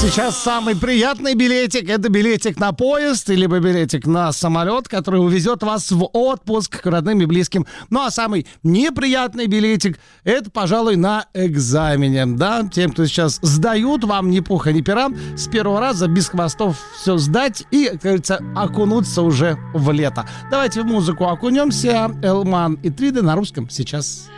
Сейчас самый приятный билетик — это билетик на поезд, либо билетик на самолет, который увезет вас в отпуск к родным и близким. Ну а самый неприятный билетик — это, пожалуй, на экзамене. Да, тем, кто сейчас сдают, вам ни пуха, ни пера, с первого раза без хвостов все сдать и, как говорится, окунуться уже в лето. Давайте в музыку окунемся. Элман и Трида на русском сейчас.